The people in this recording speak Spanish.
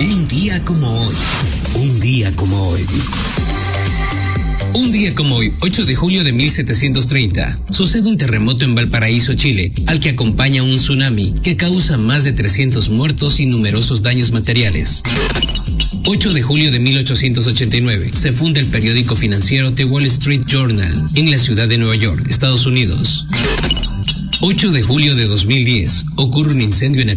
Un día como hoy. Un día como hoy. Un día como hoy, 8 de julio de 1730, sucede un terremoto en Valparaíso, Chile, al que acompaña un tsunami que causa más de 300 muertos y numerosos daños materiales. 8 de julio de 1889, se funda el periódico financiero The Wall Street Journal en la ciudad de Nueva York, Estados Unidos. 8 de julio de 2010, ocurre un incendio en